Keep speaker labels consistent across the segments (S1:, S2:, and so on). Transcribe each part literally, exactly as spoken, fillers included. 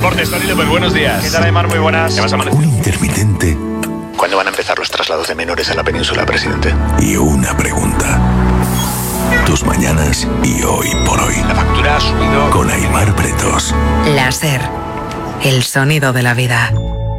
S1: Deportes, Tony López, buenos días.
S2: ¿Qué tal, Aymar? Muy buenas.
S1: ¿Qué vas a
S3: Un intermitente.
S4: ¿Cuándo van a empezar los traslados de menores a la península, presidente?
S3: Y una pregunta. Tus mañanas y hoy por hoy.
S4: La factura ha subido.
S3: Con Aymar Pretos.
S5: Láser. El sonido de la vida.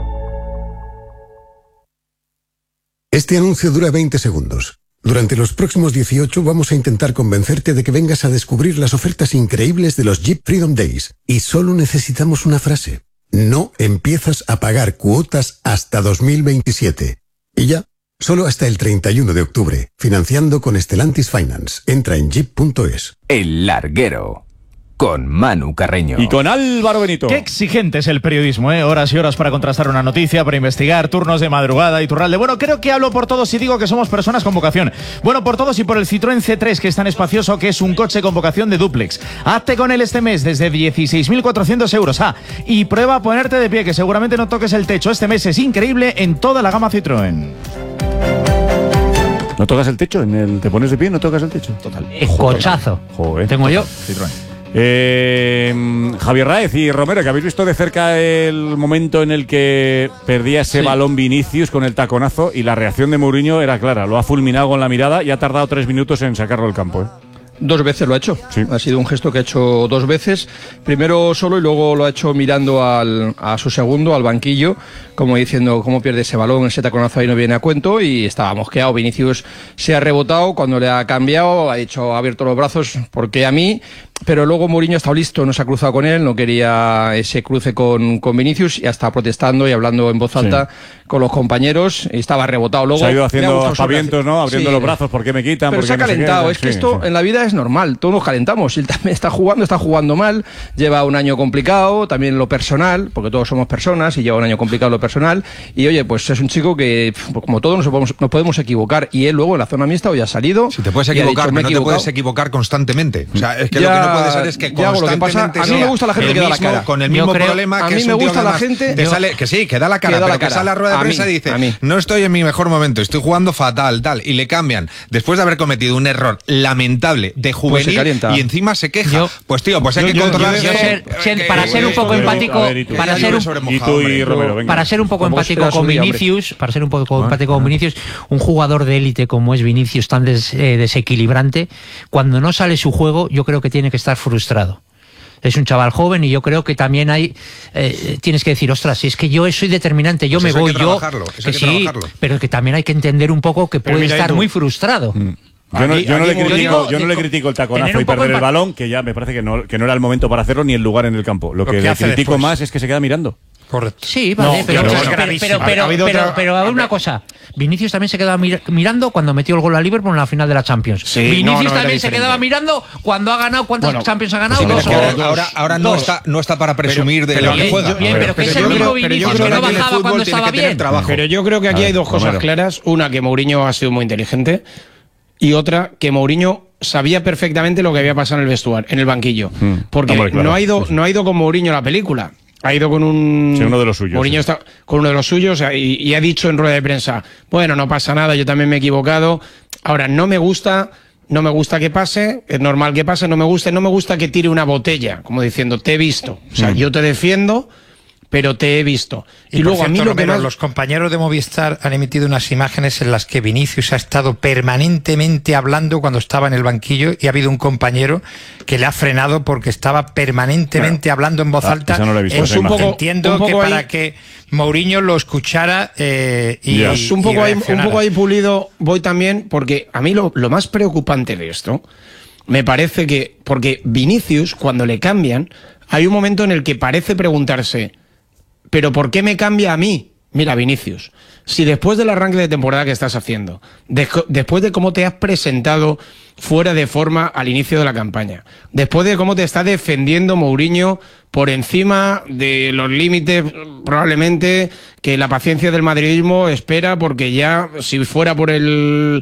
S6: Este anuncio dura veinte segundos. Durante los próximos dieciocho vamos a intentar convencerte de que vengas a descubrir las ofertas increíbles de los Jeep Freedom Days. Y solo necesitamos una frase. No empiezas a pagar cuotas hasta dos mil veintisiete. Y ya, solo hasta el treinta y uno de octubre. Financiando con Stellantis Finance. Entra en jeep punto es.
S7: El Larguero. Con Manu Carreño.
S8: Y con Álvaro Benito.
S9: Qué exigente es el periodismo, ¿eh? Horas y horas para contrastar una noticia, para investigar, turnos de madrugada y turralde. Bueno, creo que hablo por todos si digo que somos personas con vocación. Bueno, por todos y por el Citroën C tres, que es tan espacioso que es un coche con vocación de dúplex. Hazte con él este mes desde dieciséis mil cuatrocientos euros. Ah, y prueba a ponerte de pie, que seguramente no toques el techo. Este mes es increíble en toda la gama Citroën.
S8: ¿No tocas el techo? ¿En el, ¿Te pones de pie y no tocas el techo?
S9: Total.
S10: El cochazo.
S8: Joder.
S10: Tengo yo.
S9: Citroën.
S8: Eh, Javier Raez y Romero, que habéis visto de cerca el momento en el que perdía ese sí. balón Vinicius con el taconazo, y la reacción de Mourinho era clara, lo ha fulminado con la mirada y ha tardado tres minutos en sacarlo del campo, ¿eh?
S11: Dos veces lo ha hecho,
S8: sí.
S11: Ha sido un gesto que ha hecho dos veces, primero solo y luego lo ha hecho mirando al, a su segundo, al banquillo, como diciendo cómo pierde ese balón, ese taconazo ahí no viene a cuento, y estaba mosqueado. Vinicius se ha rebotado, cuando le ha cambiado ha dicho, ha abierto los brazos, porque a mí, pero luego Mourinho ha estado listo, no se ha cruzado con él, no quería ese cruce con, con Vinicius, y ha estado protestando y hablando en voz alta sí. con los compañeros, y estaba rebotado. Luego
S8: se ha ido haciendo aspavientos, ¿no? Abriendo sí. los brazos, ¿por qué me quitan?
S11: Pero se ha
S8: no
S11: calentado,
S8: se
S11: es que
S8: sí,
S11: esto
S8: sí.
S11: en la vida es normal, todos nos calentamos, él también está jugando, está jugando mal, lleva un año complicado, también lo personal, porque todos somos personas y lleva un año complicado lo personal, y oye, pues es un chico que, como todos, nos podemos, nos podemos equivocar, y él luego en la zona mixta hoy ha salido.
S12: Si te puedes equivocar, dicho, pero no te puedes equivocar constantemente. O sea, es que
S11: ya,
S12: lo que no puede ser es que constantemente
S11: a mí me gusta la gente que da la cara.
S12: Con el mismo
S11: creo,
S12: problema
S11: a
S12: que
S11: mí
S12: es
S11: me
S12: un
S11: gusta
S12: tío
S11: la gente
S12: te
S11: yo,
S12: sale, que sí, que da la cara,
S11: que da
S12: pero
S11: la cara.
S12: que sale a la rueda de prensa y dice, no estoy en mi mejor momento, estoy jugando fatal, tal, y le cambian, después de haber cometido un error lamentable de juvenil, pues y encima se queja. Yo, pues tío, pues hay yo, que controlarse.
S10: Para ser un poco empático, para ser un para ser un poco empático con Vinicius, para ser un poco empático con Vinicius, un jugador de élite como es Vinicius, tan des, eh, desequilibrante, cuando no sale su juego, yo creo que tiene que estar frustrado. Es un chaval joven y yo creo que también hay eh, tienes que decir, ostras, si es que yo soy determinante, yo pues me voy, yo que, que sí, trabajarlo. Pero que también hay que entender un poco que puede estar muy frustrado. Mm.
S8: Yo no,
S10: aquí,
S8: yo no,
S10: aquí
S8: le, critico,
S10: digo,
S8: yo no le critico el taconazo y perder el balón, que ya me parece que no, que no era el momento para hacerlo ni el lugar en el campo. Lo, Lo que, que le critico
S12: después.
S8: más es que se queda mirando.
S10: Correcto. Sí, vale, no, pero, pero, pero, pero, pero, pero, pero, pero a ver una cosa. Vinicius también se quedaba mir mirando cuando metió el gol a Liverpool en la final de la Champions. Sí, Vinicius no, no, también se quedaba mirando cuando ha ganado. ¿Cuántas bueno, Champions ha ganado?
S12: Pues
S10: dos,
S12: ahora,
S10: dos,
S12: ahora, ahora no, está, no está para presumir pero, de lo que juega.
S10: Bien, pero que es el mismo Vinicius que no bajaba cuando estaba bien.
S13: Pero yo creo que aquí hay dos cosas claras. Una, que Mourinho ha sido muy inteligente. Y otra, que Mourinho sabía perfectamente lo que había pasado en el vestuario, en el banquillo. Mm, porque hombre, claro, no, ha ido, sí, sí. no ha ido con Mourinho a la película. Ha ido con un...
S8: Sí, uno de los suyos.
S13: Mourinho
S8: sí.
S13: está con uno de los suyos y, y ha dicho en rueda de prensa, bueno, no pasa nada, yo también me he equivocado. Ahora, no me gusta... No me gusta que pase, es normal que pase, no me gusta, no me gusta que tire una botella, como diciendo, te he visto. O sea, mm. yo te defiendo, pero te he visto.
S14: Y, y luego cierto, a mí lo Romero, que más... los compañeros de Movistar han emitido unas imágenes en las que Vinicius ha estado permanentemente hablando cuando estaba en el banquillo, y ha habido un compañero que le ha frenado porque estaba permanentemente bueno, hablando en voz ah, alta.
S8: No lo he visto,
S14: es un poco, entiendo un poco que
S13: ahí...
S14: para que Mourinho lo escuchara eh, y,
S13: yeah. y un poco y ahí, un poco ahí pulido voy también, porque a mí lo, lo más preocupante de esto me parece que, porque Vinicius, cuando le cambian, hay un momento en el que parece preguntarse, ¿pero por qué me cambia a mí? Mira, Vinicius, si después del arranque de temporada que estás haciendo, de, después de cómo te has presentado fuera de forma al inicio de la campaña, después de cómo te está defendiendo Mourinho por encima de los límites probablemente que la paciencia del madridismo espera, porque ya si fuera por el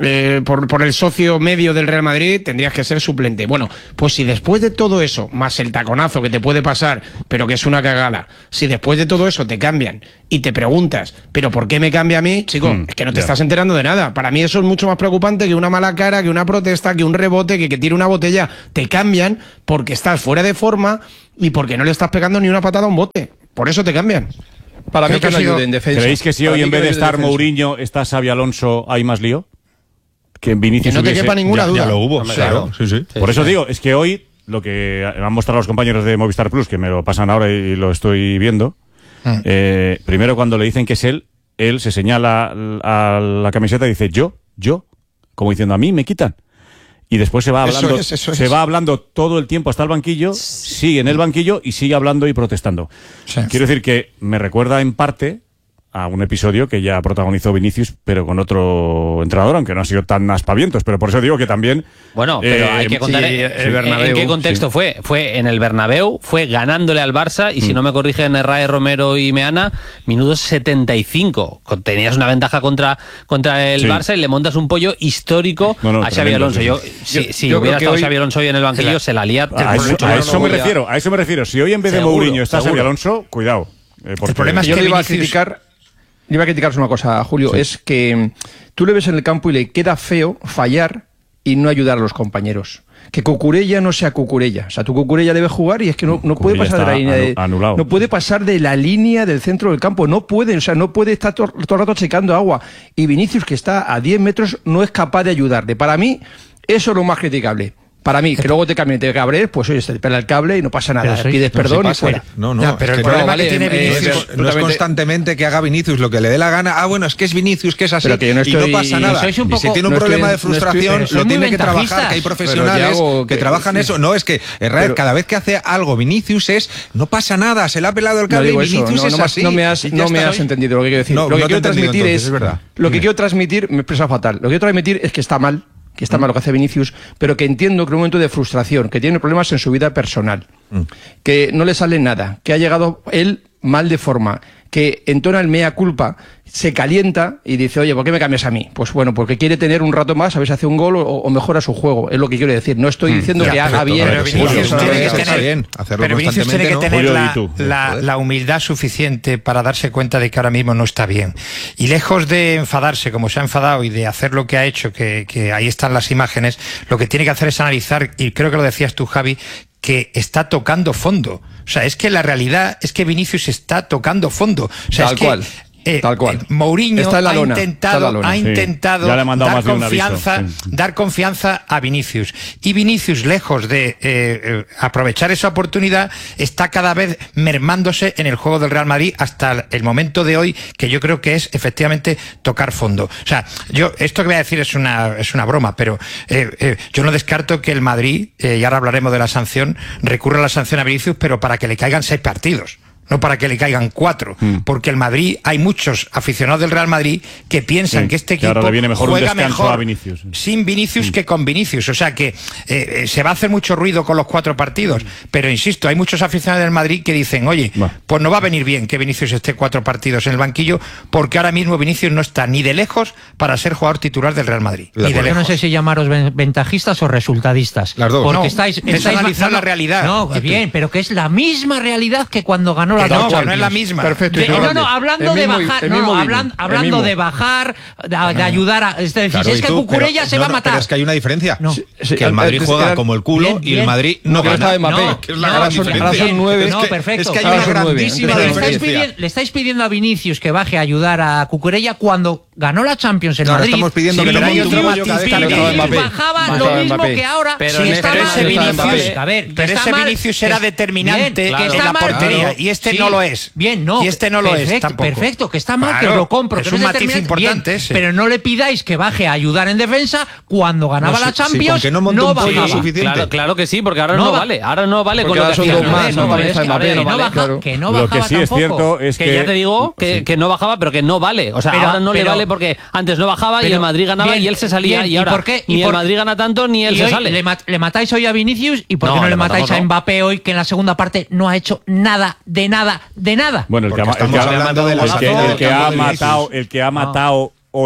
S13: eh, por, por el socio medio del Real Madrid, tendrías que ser suplente. Bueno, pues si después de todo eso, más el taconazo que te puede pasar, pero que es una cagada, si después de todo eso te cambian y te preguntas, ¿pero por qué me cambia a mí? Chico, mm, es que no te yeah. estás enterando de nada. Para mí eso es mucho más preocupante que una mala cara, que una protesta, que un rebote, que que tire una botella. Te cambian porque estás fuera de forma y porque no le estás pegando ni una patada a un bote. Por eso te cambian.
S11: Para mí que no ayude en defensa.
S8: ¿Creéis que si hoy en vez de estar Mourinho está Xabi Alonso, hay más lío? Que en Vinicius
S13: que no te
S8: hubiese...
S13: quepa ninguna
S12: ya,
S13: duda.
S12: Ya lo hubo, claro.
S8: Sí, sí. Por eso digo, es que hoy lo que han mostrado los compañeros de Movistar Plus, que me lo pasan ahora y lo estoy viendo, mm. eh, primero cuando le dicen que es él, él se señala a la camiseta y dice yo, yo, como diciendo a mí me quitan. Y después se va hablando, eso es, eso se es. va hablando todo el tiempo hasta el banquillo, sigue en el banquillo y sigue hablando y protestando. Sí. Quiero decir que me recuerda en parte a un episodio que ya protagonizó Vinicius, pero con otro entrenador, aunque no ha sido tan aspavientos, pero por eso digo que también...
S1: Bueno, pero
S8: eh,
S1: hay que contar sí, el Bernabéu, en qué contexto sí. fue. Fue en el Bernabéu, fue ganándole al Barça, y mm. si no me corrigen Herrera, Romero y Meana, minutos setenta y cinco. Tenías una ventaja contra, contra el sí. Barça y le montas un pollo histórico no, no, a Xabi Alonso. Sí. Yo, si, yo, si yo hubiera estado hoy... Xabi Alonso hoy en el banquillo, la... se la lía...
S8: A eso, a eso me refiero, a eso me refiero. Si hoy en vez de seguro, Mourinho está Xabi Alonso, cuidado.
S11: Eh, el problema es que yo le iba a criticar... Le iba a criticaros una cosa, Julio, sí. es que tú le ves en el campo y le queda feo fallar y no ayudar a los compañeros. Que Cucurella no sea Cucurella. O sea, tu Cucurella debe jugar y es que no, no puede pasar de la línea de,
S8: anulado.
S11: no puede pasar de la línea del centro del campo. No puede, o sea, no puede estar todo, todo el rato checando agua. Y Vinicius, que está a diez metros, no es capaz de ayudarle. Para mí, eso es lo más criticable. Para mí, que luego te cambien de cabres, pues oye, te pela el cable y no pasa nada. Soy, pides no perdón y fuera.
S12: No, no, ya, pero es el problema vale, que tiene Vinicius... Eh, no es constantemente que haga Vinicius lo que le dé la gana. Ah, bueno, es que es Vinicius, que es así, que no estoy, y no pasa nada. Un poco, y si tiene un no problema estoy, de frustración, no estoy, lo tiene que trabajar, que hay profesionales que, que trabajan eso. No, es que Herrera, cada vez que hace algo Vinicius es, no pasa nada, se le ha pelado el cable y Vinicius es así.
S11: No me has entendido lo que quiero decir. Lo que quiero transmitir es... Lo que quiero transmitir, me expresa fatal. Lo que quiero transmitir es que está mal, que está mal lo que hace Vinicius, pero que entiendo que en un momento de frustración, que tiene problemas en su vida personal, mm. que no le sale nada, que ha llegado él mal de forma, que entona el mea culpa, se calienta y dice, oye, ¿por qué me cambias a mí? Pues bueno, porque quiere tener un rato más, a ver si hace un gol o, o mejora su juego, es lo que quiero decir. No estoy diciendo mm, que haga bien,
S14: pero Vinicius tiene que tener, pero Vinicius tiene que tener la, la, la humildad suficiente para darse cuenta de que ahora mismo no está bien. Y lejos de enfadarse como se ha enfadado y de hacer lo que ha hecho, que, que ahí están las imágenes, lo que tiene que hacer es analizar, y creo que lo decías tú, Javi, que está tocando fondo. O sea, es que la realidad es que Vinicius está tocando fondo. O sea,
S11: Tal
S14: es que,
S11: cual.
S14: Eh,
S11: Tal cual.
S14: Eh, Mourinho
S11: Está en la
S14: ha
S11: lona.
S14: intentado,
S11: Está en la lona.
S14: ha intentado
S8: sí.
S14: dar, confianza, sí. dar confianza a Vinicius. Y Vinicius, lejos de eh, eh, aprovechar esa oportunidad, está cada vez mermándose en el juego del Real Madrid hasta el momento de hoy, que yo creo que es efectivamente tocar fondo. O sea, yo esto que voy a decir es una, es una broma, pero eh, eh, yo no descarto que el Madrid, eh, y ahora hablaremos de la sanción, recurra a la sanción a Vinicius, pero para que le caigan seis partidos. No para que le caigan cuatro, mm. porque el Madrid, hay muchos aficionados del Real Madrid que piensan sí, que este equipo
S8: que viene mejor
S14: juega mejor
S8: a Vinicius.
S14: sin Vinicius mm. que con Vinicius, o sea que eh, se va a hacer mucho ruido con los cuatro partidos, pero insisto, hay muchos aficionados del Madrid que dicen, oye, bah. pues no va a venir bien que Vinicius esté cuatro partidos en el banquillo, porque ahora mismo Vinicius no está ni de lejos para ser jugador titular del Real Madrid.
S10: Ni de Yo no sé si llamaros ventajistas o resultadistas.
S14: Las dos.
S10: Porque
S14: no,
S10: estáis,
S14: es
S10: estáis
S14: analizar
S10: no,
S14: la realidad.
S10: No, bien, pero que es la misma realidad que cuando ganó la
S14: no,
S10: Champions.
S14: No es la misma.
S10: Perfecto. De, no, no, hablando de bajar, no, no, hablando, hablando de bajar, de, de ayudar a, es decir, claro, es que tú, Cucurella
S12: pero,
S10: se
S12: no,
S10: va a matar.
S12: Pero es que hay una diferencia.
S10: No.
S12: Sí, sí, que el Madrid el, juega el, como el culo bien, bien. y el Madrid no, no gana.
S10: No,
S12: que es la no, gran
S10: son,
S12: diferencia.
S10: Son nueve.
S12: Es
S10: no,
S12: que,
S10: perfecto.
S12: Es que hay una grandísima
S10: le
S12: diferencia.
S10: Estáis pidiendo, le estáis pidiendo a Vinicius que baje a ayudar a Cucurella cuando ganó la Champions en
S12: no,
S10: Madrid.
S12: estamos pidiendo sí, que no monte un bollo cada vez que
S10: Vinicius bajaba lo mismo que ahora.
S14: Pero ese Vinicius, a ver, pero ese Vinicius era determinante en la portería y este no lo es.
S10: Bien, no.
S14: Y este no lo es tampoco.
S10: Perfecto, que está mal, claro, que lo compro.
S14: Es
S10: que
S14: un
S10: no
S14: matiz importante
S10: bien,
S14: ese.
S10: Pero no le pidáis que baje a ayudar en defensa cuando ganaba
S12: no,
S10: la Champions.
S12: Sí, no, no bajaba.
S1: Sí, claro, claro que sí, porque ahora no, no vale. Ahora no vale
S11: porque
S1: con lo que
S11: hacía.
S1: Más,
S11: no vale,
S1: no vale,
S10: no baja, claro. Que no bajaba
S8: lo que sí
S10: tampoco.
S8: Es cierto es que,
S1: que ya te digo que, sí. que no bajaba, pero que no vale. O sea, pero, ahora no pero, le vale porque antes no bajaba pero, y el Madrid ganaba bien, y él se salía bien, y ahora ¿y por qué? ¿Y ni por, el Madrid gana tanto ni él se sale.
S10: Le, mat, le matáis hoy a Vinicius y por qué no, no le matáis a Mbappé hoy, que en la segunda parte no ha hecho nada, de nada, de nada.
S8: Bueno, el que ha matado el que ha matado el que ha matado hoy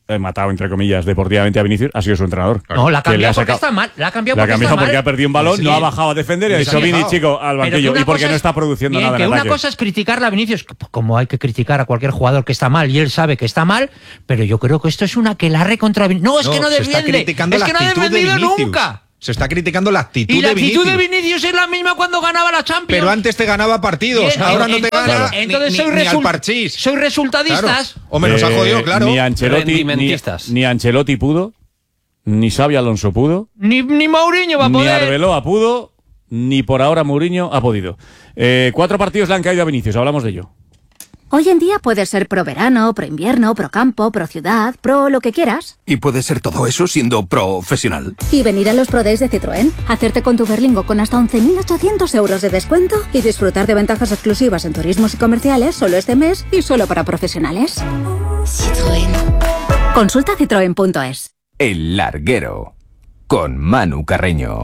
S8: eh, matado, entre comillas, deportivamente a Vinicius, ha sido su entrenador.
S10: Claro. No, la ha cambiado porque está mal. La ha cambiado
S8: la
S10: porque,
S8: cambiado
S10: está
S8: porque
S10: mal.
S8: ha perdido un balón, sí. no ha bajado a defender y ha dicho, Vini, chico, al banquillo. Y porque no está produciendo
S10: bien,
S8: nada
S10: que
S8: en
S10: una
S8: ataque.
S10: cosa es criticarla a Vinicius, como hay que criticar a cualquier jugador que está mal y él sabe que está mal, pero yo creo que esto es una aquelarre contra Vinicius. No, es
S12: no,
S10: que no defiende. Es que no ha defendido nunca.
S12: Se está criticando la actitud de Vinicius.
S10: Y la actitud de Vinicius es la misma cuando ganaba la Champions.
S12: Pero antes te ganaba partidos, Bien, ahora no te
S10: entonces,
S12: gana
S10: entonces
S12: ni,
S10: soy,
S12: ni,
S10: result
S12: ni al parchís.
S10: Soy resultadistas.
S12: Claro. Hombre, nos ha jodido, claro.
S8: Ni Ancelotti, ni, ni Ancelotti pudo, ni Xabi Alonso pudo.
S10: Ni, ni Mourinho va a poder.
S8: Ni Arbeloa pudo, ni por ahora Mourinho ha podido. Eh, cuatro partidos le han caído a Vinicius, hablamos de ello.
S2: Hoy en día puedes ser pro verano, pro invierno, pro campo, pro ciudad, pro lo que quieras.
S3: Y puedes ser todo eso siendo profesional.
S2: Y venir a los Pro Days de Citroën, hacerte con tu Berlingo con hasta once mil ochocientos euros de descuento y disfrutar de ventajas exclusivas en turismos y comerciales solo este mes y solo para profesionales. Citroën. Consulta citroen punto es.
S7: El Larguero, con Manu Carreño.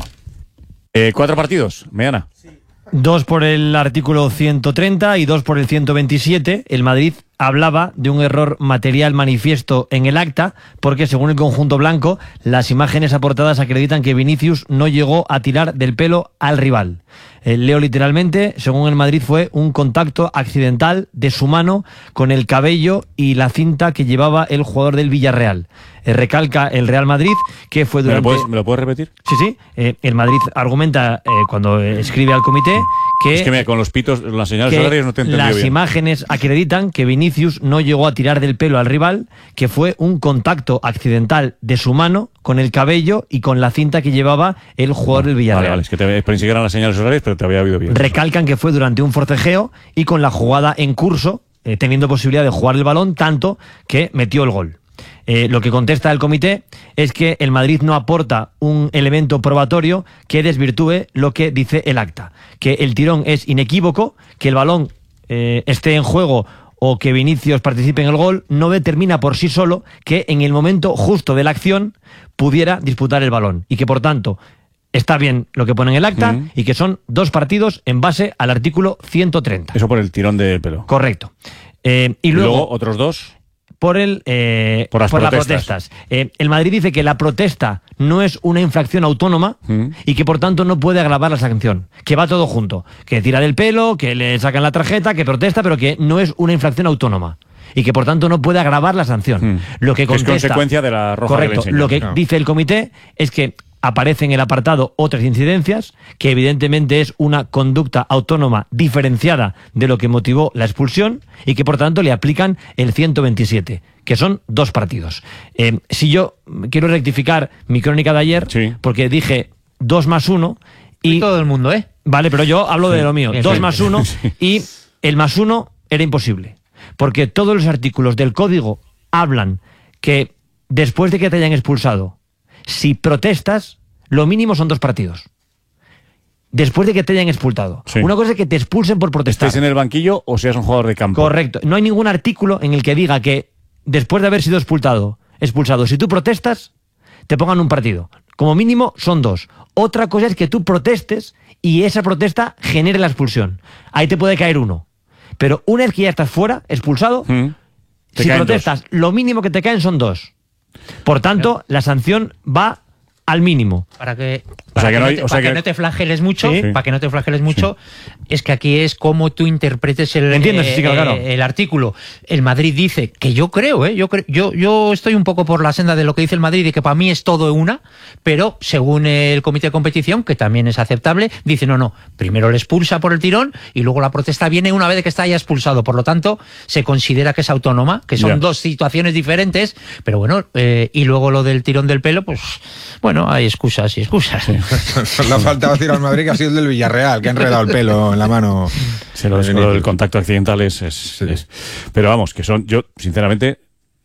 S8: Eh, ¿Cuatro partidos, Meana?
S15: Dos por el artículo ciento treinta y dos por el ciento veintisiete. El Madrid hablaba de un error material manifiesto en el acta porque, según el conjunto blanco, las imágenes aportadas acreditan que Vinicius no llegó a tirar del pelo al rival. Eh, leo literalmente, según el Madrid fue un contacto accidental de su mano con el cabello y la cinta que llevaba el jugador del Villarreal. Eh, recalca el Real Madrid que fue durante...
S8: ¿Me lo puedes, ¿me lo puedes repetir?
S15: Sí, sí. Eh, el Madrid argumenta eh, cuando escribe al comité que...
S8: Es que mira, con los pitos, las señales horarias no te he entendido
S15: las
S8: bien.
S15: imágenes acreditan que Vinicius no llegó a tirar del pelo al rival, que fue un contacto accidental de su mano con el cabello y con la cinta que llevaba el jugador
S8: no,
S15: del Villarreal.
S8: Vale, vale, es que te, pensé que eran las señales horarias, pero te había oído bien.
S15: Recalcan que fue durante un forcejeo y con la jugada en curso, eh, teniendo posibilidad de jugar el balón, tanto que metió el gol. Eh, lo que contesta el comité es que el Madrid no aporta un elemento probatorio que desvirtúe lo que dice el acta, que el tirón es inequívoco, que el balón eh, esté en juego o que Vinicius participe en el gol, no determina por sí solo que en el momento justo de la acción pudiera disputar el balón y que por tanto está bien lo que pone en el acta uh-huh. y que son dos partidos en base al artículo ciento treinta.
S8: Eso por el tirón del pelo.
S15: Correcto. Eh, y,
S8: y
S15: luego,
S8: luego otros dos.
S15: Por, el, eh,
S8: por las
S15: por
S8: protestas.
S15: Las protestas. Eh, el Madrid dice que la protesta no es una infracción autónoma mm. y que por tanto no puede agravar la sanción. Que va todo junto. Que tira del pelo, que le sacan la tarjeta, que protesta, pero que no es una infracción autónoma. Y que por tanto no puede agravar la sanción. Mm. Lo que, contesta,
S8: que es consecuencia de la roja.
S15: Correcto.
S8: Que le
S15: lo que
S8: no.
S15: dice el comité es que aparece en el apartado otras incidencias, que evidentemente es una conducta autónoma diferenciada de lo que motivó la expulsión y que por tanto le aplican el ciento veintisiete, que son dos partidos. Eh, si yo quiero rectificar mi crónica de ayer,
S8: sí.
S15: porque dije dos más uno y...
S10: y todo el mundo, ¿eh?
S15: Vale, pero yo hablo sí. de lo mío. Sí, dos sí. más uno sí. y el más uno era imposible, porque todos los artículos del código hablan que después de que te hayan expulsado, si protestas, lo mínimo son dos partidos. Después de que te hayan expulsado. Sí. Una cosa es que te expulsen por protestar.
S8: Estés en el banquillo o seas un jugador de campo.
S15: Correcto. No hay ningún artículo en el que diga que después de haber sido expulsado, expulsado, si tú protestas, te pongan un partido. Como mínimo son dos. Otra cosa es que tú protestes y esa protesta genere la expulsión. Ahí te puede caer uno. Pero una vez que ya estás fuera, expulsado, mm. si protestas, dos. Lo mínimo que te caen son dos. Por tanto, la sanción va al mínimo.
S10: Para que, para o sea que, no, hay, no, te, o sea para que, que no te flageles mucho, ¿sí? para que no te flageles mucho, sí. es que aquí es como tú interpretes el,
S15: ¿Entiendes?
S10: eh,
S15: Sí, claro.
S10: eh, el artículo. El Madrid dice, que yo creo, ¿eh? yo, cre yo, yo estoy un poco por la senda de lo que dice el Madrid y que para mí es todo una, pero según el comité de competición, que también es aceptable, dice, no, no, primero le expulsa por el tirón y luego la protesta viene una vez que está ya expulsado. Por lo tanto, se considera que es autónoma, que son yeah. dos situaciones diferentes, pero bueno, eh, y luego lo del tirón del pelo, pues bueno, hay excusas y excusas. Sí.
S12: Le ha faltado decir al Madrid que ha sido el del Villarreal, que ha enredado el pelo en la mano.
S8: Se lo, lo del contacto accidental es... es, sí. es pero vamos, que son... Yo, sinceramente,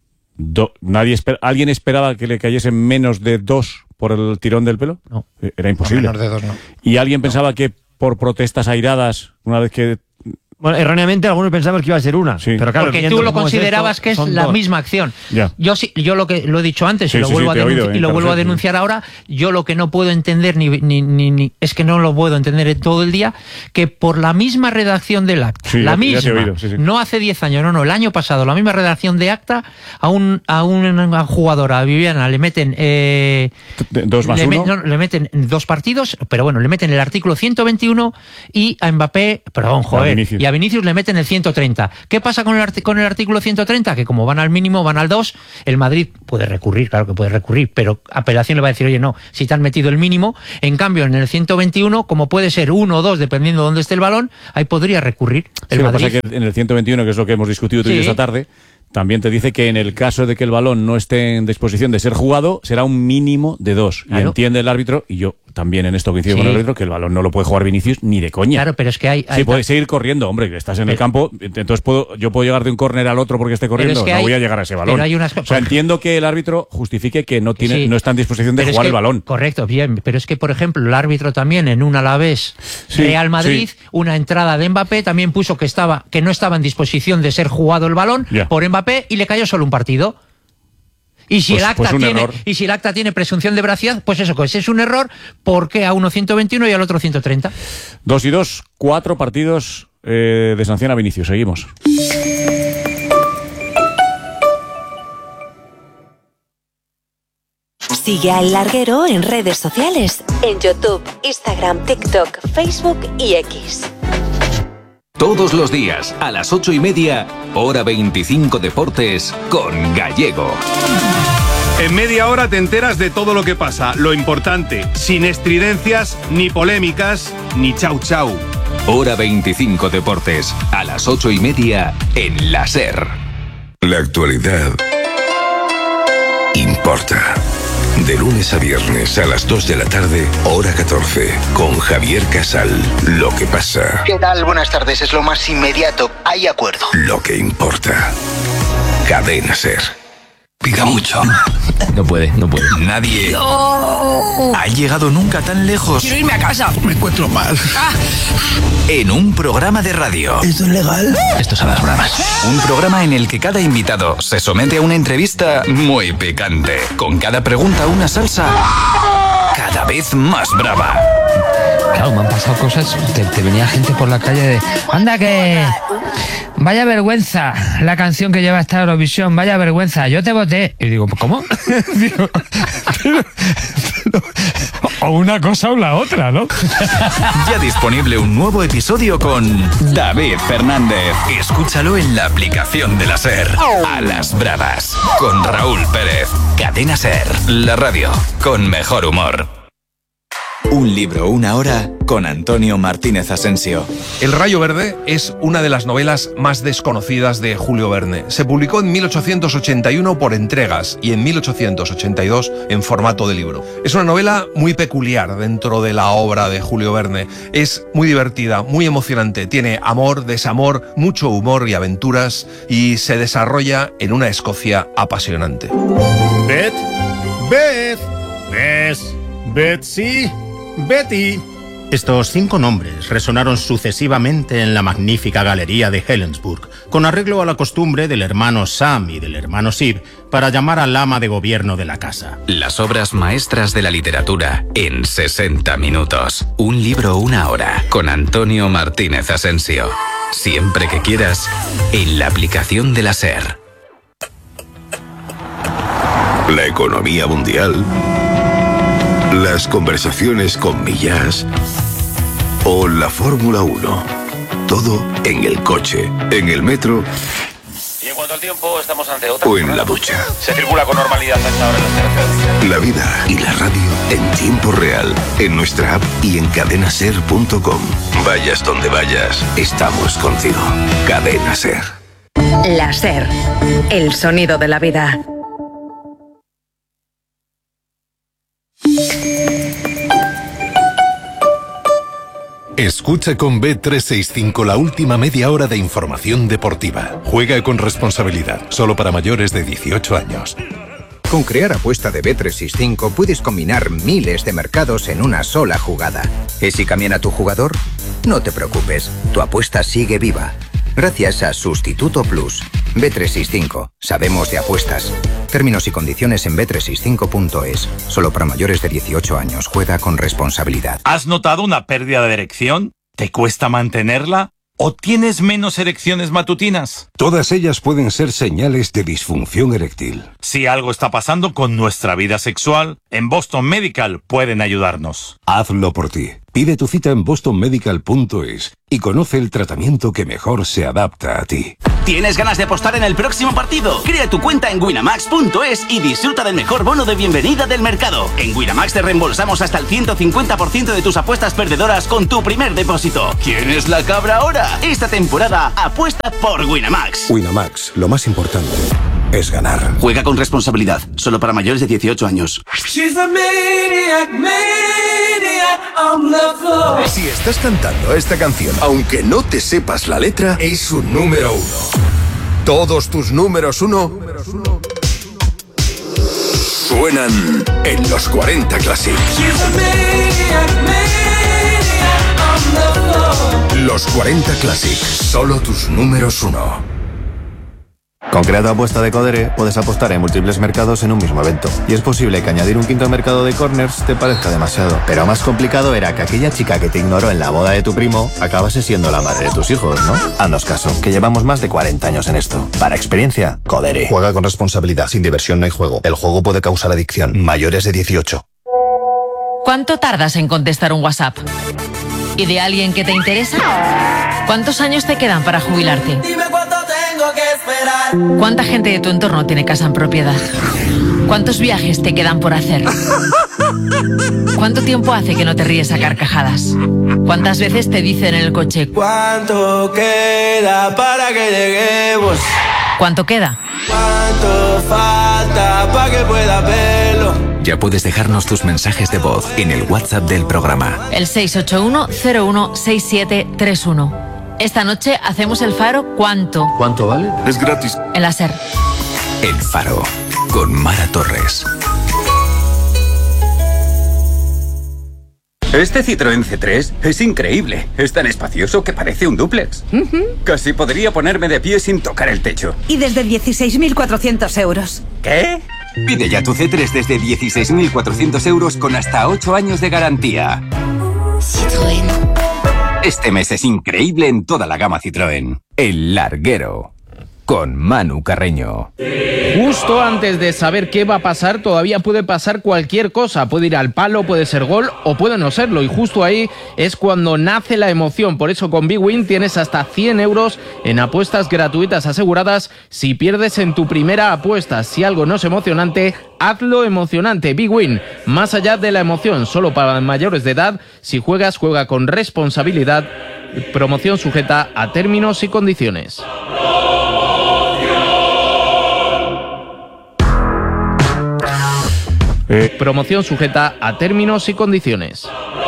S8: do, nadie esper, ¿alguien esperaba que le cayesen menos de dos por el tirón del pelo?
S10: No.
S8: Era imposible.
S10: No, menos de dos, no.
S8: ¿Y alguien
S10: no.
S8: pensaba que por protestas airadas, una vez que
S15: Bueno, erróneamente algunos pensamos que iba a ser una, sí. Pero claro,
S10: porque tú lo considerabas esto, que es la dos. misma acción. Ya. Yo sí, yo lo que lo he dicho antes sí, y lo sí, vuelvo, sí, a, denunci- oído, y lo vuelvo a denunciar ahora. Yo lo que no puedo entender ni, ni, ni, ni es que no lo puedo entender todo el día, que por la misma redacción del acta, sí, la ya, misma, ya oído, sí, sí. no hace diez años, no, no, el año pasado, la misma redacción de acta a un a una jugadora, a Viviana, le meten eh,
S8: dos más
S10: le,
S8: uno.
S10: No, le meten dos partidos, pero bueno, le meten el artículo ciento veintiuno y a Mbappé, perdón, joder, y a Vinicius le meten el ciento treinta. ¿Qué pasa con el, arti- con el artículo ciento treinta? Que como van al mínimo, van al dos, el Madrid puede recurrir, claro que puede recurrir, pero apelación le va a decir, oye, no, si te han metido el mínimo. En cambio, en el ciento veintiuno, como puede ser uno o dos, dependiendo de dónde esté el balón, ahí podría recurrir el
S8: sí,
S10: Madrid.
S8: Lo que pasa es que en el ciento veintiuno, que es lo que hemos discutido tú y
S10: sí.
S8: yo esta tarde, también te dice que en el caso de que el balón no esté en disposición de ser jugado, será un mínimo de dos. Claro. Y entiende el árbitro, y yo también en esto coincido sí. con el árbitro, que el balón no lo puede jugar Vinicius ni de coña.
S10: Claro, pero es que hay... hay
S8: sí, puedes seguir corriendo, hombre, que estás en pero, el campo, entonces puedo, yo puedo llegar de un córner al otro porque esté corriendo, es que no hay, voy a llegar a ese balón.
S10: Pero hay unas,
S8: o sea, entiendo que el árbitro justifique que no tiene, sí. no está en disposición de pero jugar
S10: es que,
S8: el balón.
S10: Correcto, bien, pero es que, por ejemplo, el árbitro también en un Alavés sí, Real Madrid, sí. una entrada de Mbappé, también puso que estaba que no estaba en disposición de ser jugado el balón yeah. por Mbappé y le cayó solo un partido. Y si, pues, el acta pues tiene, y si el acta tiene presunción de veracidad, pues eso, pues es un error. ¿Por qué a uno ciento veintiuno y al otro ciento treinta?
S8: Dos y dos, cuatro partidos eh, de sanción a Vinicius. Seguimos.
S16: Sigue a El Larguero en redes sociales, en YouTube, Instagram, TikTok, Facebook y X.
S17: Todos los días, a las ocho y media, hora veinticinco Deportes, con Gallego.
S18: En media hora te enteras de todo lo que pasa, lo importante, sin estridencias, ni polémicas, ni chau chau.
S17: Hora veinticinco Deportes, a las ocho y media, en la SER.
S3: La actualidad importa. De lunes a viernes a las dos de la tarde, hora catorce, con Javier Casal. Lo que pasa.
S19: ¿Qué tal? Buenas tardes, es lo más inmediato. Hay acuerdo.
S3: Lo que importa. Cadena SER.
S20: Pica mucho.
S7: No puede, no puede.
S20: Nadie
S19: no.
S20: ha llegado nunca tan lejos.
S19: Quiero irme a casa.
S20: Me encuentro mal. Ah. En un programa de radio.
S19: ¿Esto es legal?
S20: Esto son las bromas. Un programa en el que cada invitado se somete a una entrevista muy picante. Con cada pregunta una salsa cada vez más brava.
S10: Claro, me han pasado cosas. Te, te venía gente por la calle de... ¡Anda que... Vaya vergüenza la canción que lleva esta Eurovisión, vaya vergüenza, yo te voté. Y digo, ¿cómo? digo, pero, pero, o una cosa o la otra, ¿no?
S20: Ya disponible un nuevo episodio con David Fernández. Escúchalo en la aplicación de la SER. A las bravas, con Raúl Pérez. Cadena SER, la radio con mejor humor.
S21: Un libro, una hora, con Antonio Martínez Asensio.
S22: El Rayo Verde es una de las novelas más desconocidas de Julio Verne. Se publicó en mil ochocientos ochenta y uno por entregas y en mil ochocientos ochenta y dos en formato de libro. Es una novela muy peculiar dentro de la obra de Julio Verne. Es muy divertida, muy emocionante. Tiene amor, desamor, mucho humor y aventuras y se desarrolla en una Escocia apasionante.
S23: Beth, Beth, Bess, Betsy, Betty. Estos cinco nombres resonaron sucesivamente en la magnífica galería de Helensburgh, con arreglo a la costumbre del hermano Sam y del hermano Sib para llamar al ama de gobierno de la casa.
S17: Las obras maestras de la literatura en sesenta minutos. Un libro, una hora, con Antonio Martínez Asensio. Siempre que quieras, en la aplicación de la SER.
S3: La economía mundial, las conversaciones con Millás o la Fórmula uno. Todo en el coche, en el metro
S24: y en cuanto al tiempo, estamos ante otra
S3: o en la ducha.
S24: Se circula con normalidad a esta hora en las carreteras.
S3: La vida y la radio en tiempo real, en nuestra app y en cadena ser punto com. Vayas donde vayas, estamos contigo. Cadena SER.
S5: La SER, el sonido de la vida.
S25: Escucha con B trescientos sesenta y cinco la última media hora de información deportiva. Juega con responsabilidad, solo para mayores de dieciocho años.
S4: Con Crear Apuesta de B trescientos sesenta y cinco puedes combinar miles de mercados en una sola jugada. ¿Y si cambian a tu jugador? No te preocupes, tu apuesta sigue viva. Gracias a Sustituto Plus. B trescientos sesenta y cinco. Sabemos de apuestas. Términos y condiciones en B trescientos sesenta y cinco punto es. Solo para mayores de dieciocho años. Juega con responsabilidad.
S6: ¿Has notado una pérdida de erección? ¿Te cuesta mantenerla? ¿O tienes menos erecciones matutinas?
S9: Todas ellas pueden ser señales de disfunción eréctil.
S6: Si algo está pasando con nuestra vida sexual, en Boston Medical pueden ayudarnos.
S9: Hazlo por ti. Pide tu cita en boston medical punto es y conoce el tratamiento que mejor se adapta a ti.
S13: ¿Tienes ganas de apostar en el próximo partido? Crea tu cuenta en winamax punto es y disfruta del mejor bono de bienvenida del mercado. En Winamax te reembolsamos hasta el ciento cincuenta por ciento de tus apuestas perdedoras con tu primer depósito. ¿Quién es la cabra ahora? Esta temporada apuesta por Winamax.
S9: Winamax, lo más importante es ganar.
S13: Juega con responsabilidad, solo para mayores de dieciocho años.
S3: Si estás cantando esta canción, aunque no te sepas la letra, es un número uno. Todos tus números uno suenan en los cuarenta Classic. Los cuarenta Classic, solo tus números uno.
S14: Con Creado Apuesta de Codere puedes apostar en múltiples mercados en un mismo evento. Y es posible que añadir un quinto mercado de corners te parezca demasiado. Pero más complicado era que aquella chica que te ignoró en la boda de tu primo acabase siendo la madre de tus hijos, ¿no? Haznos caso, que llevamos más de cuarenta años en esto. Para experiencia, Codere.
S26: Juega con responsabilidad. Sin diversión no hay juego. El juego puede causar adicción. Mayores de dieciocho.
S27: ¿Cuánto tardas en contestar un WhatsApp? ¿Y de alguien que te interesa? ¿Cuántos años te quedan para jubilarte?
S28: Dime cuánto tengo que esperar.
S27: ¿Cuánta gente de tu entorno tiene casa en propiedad? ¿Cuántos viajes te quedan por hacer? ¿Cuánto tiempo hace que no te ríes a carcajadas? ¿Cuántas veces te dicen en el coche?
S28: ¿Cuánto queda para que lleguemos?
S27: ¿Cuánto queda?
S28: ¿Cuánto falta para que pueda verlo?
S17: Ya puedes dejarnos tus mensajes de voz en el WhatsApp del programa.
S27: El seis ocho uno cero uno seis siete tres uno. Esta noche hacemos el Faro ¿Cuánto?
S26: ¿Cuánto vale? Es gratis.
S27: En la SER.
S17: El Faro, con Mara Torres.
S29: Este Citroën C tres es increíble. Es tan espacioso que parece un dúplex. Uh-huh. Casi podría ponerme de pie sin tocar el techo.
S30: Y desde dieciséis mil cuatrocientos euros.
S29: ¿Qué? Pide ya tu C tres desde dieciséis mil cuatrocientos euros con hasta ocho años de garantía.
S17: Citroën.
S29: Este mes es increíble en toda la gama Citroën.
S7: El Larguero, con Manu Carreño.
S11: Justo antes de saber qué va a pasar, todavía puede pasar cualquier cosa. Puede ir al palo, puede ser gol o puede no serlo. Y justo ahí es cuando nace la emoción. Por eso con Big Win tienes hasta cien euros en apuestas gratuitas aseguradas si pierdes en tu primera apuesta. Si algo no es emocionante, hazlo emocionante. Big Win, más allá de la emoción, solo para mayores de edad. Si juegas, juega con responsabilidad. Promoción sujeta a términos y condiciones. Eh. Promoción sujeta a términos y condiciones.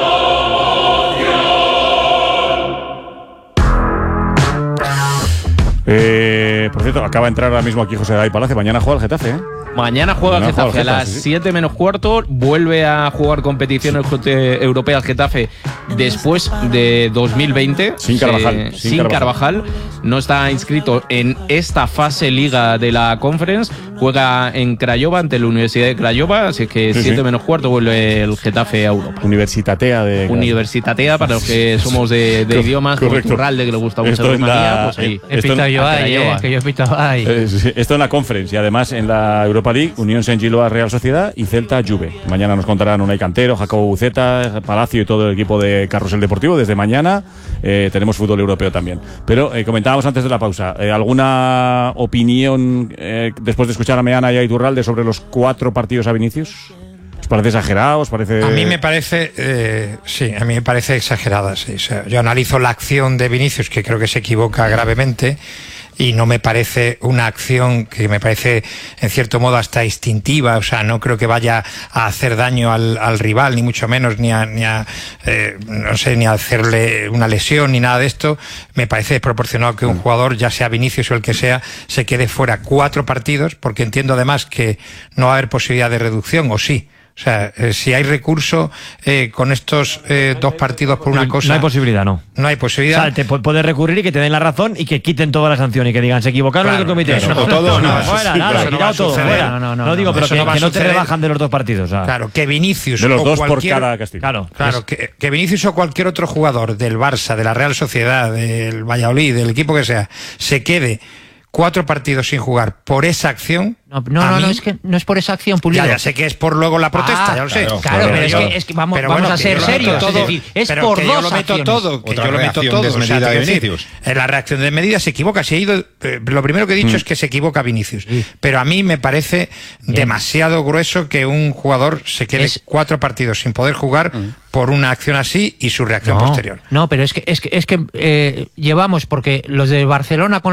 S8: Eh, por cierto, acaba de entrar ahora mismo aquí José Day Palacio. Mañana juega el Getafe, ¿eh?
S11: Mañana juega el Getafe a las siete menos cuarto. Vuelve a jugar competiciones europeas el Getafe después de dos mil veinte.
S8: Sin Carvajal.
S11: Eh, sin, sin Carvajal. Carvajal. No está inscrito en esta fase liga de la Conference. Juega en Craiova ante la Universidad de Craiova. Así que siete sí, menos cuarto vuelve el Getafe a Europa.
S8: Universitatea de.
S11: Universitatea para los que somos de, de idiomas. Correcto. Como Turralde, que le gusta mucho la Rumanía. Pues ahí.
S10: He pintado yo ahí, eh, que yo he pintado ahí.
S8: Eh, esto en la Conference y además en la Europa League, Unión Saint-Gilloise Real Sociedad y Celta Juve. Mañana nos contarán Unai Cantero, Jacobo Buceta, Palacio y todo el equipo de Carrusel Deportivo. Desde mañana eh, tenemos fútbol europeo también. Pero eh, comentábamos antes de la pausa, eh, ¿alguna opinión eh, después de escuchar a Meana y a Iturralde sobre los cuatro partidos a Vinicius? ¿Os parece exagerado? ¿Os parece...?
S31: A mí me parece, eh, sí, a mí me parece exagerada. Sí. O sea, yo analizo la acción de Vinicius, que creo que se equivoca gravemente. y no me parece una acción que me parece en cierto modo hasta instintiva, o sea, no creo que vaya a hacer daño al, al rival, ni mucho menos, ni a, ni a eh, no sé, ni a hacerle una lesión, ni nada de esto. Me parece desproporcionado que un jugador, ya sea Vinicius o el que sea, se quede fuera cuatro partidos, porque entiendo además que no va a haber posibilidad de reducción, o sí. O sea, eh, si hay recurso eh, con estos eh, dos partidos por una cosa...
S1: No hay posibilidad, no.
S31: No hay posibilidad.
S1: O sea, te puedes recurrir y que te den la razón y que quiten toda la sanción y que digan, se equivocaron claro, en el comité.
S31: Claro, no, todo, no, no,
S1: fuera,
S31: sí,
S1: nada, quitado no todo, fuera. No, no, no, no digo, no, pero que no, que no te rebajan de los dos partidos. O sea.
S31: Claro, que Vinicius
S8: de los
S31: o
S8: dos
S31: cualquier,
S8: por cada castigo.
S31: Claro, claro es, que, que Vinicius o cualquier otro jugador del Barça, de la Real Sociedad, del Valladolid, del equipo que sea, se quede cuatro partidos sin jugar por esa acción.
S10: No, no, no,
S31: mí,
S10: no, es que no es por esa acción, Pulido.
S31: Ya, ya sé que es por luego la protesta,
S10: ah,
S31: ya lo sé.
S10: Claro, claro pero, pero, es que, es que vamos, vamos bueno, a ser serios. Todo, es decir, es
S31: pero
S10: por
S31: que
S10: dos
S31: yo lo meto
S10: acciones.
S31: todo, que
S2: Otra
S31: yo lo meto todo.
S2: Desmedida o sea, de Vinicius.
S31: En la reacción de medida se equivoca. Si ha ido, eh, lo primero que he dicho mm. es que se equivoca Vinicius. Sí. Pero a mí me parece Bien. demasiado grueso que un jugador se quede es, cuatro partidos sin poder jugar mm. por una acción así y su reacción
S10: no,
S31: posterior.
S10: No, pero es que es que es que eh, llevamos porque los de Barcelona con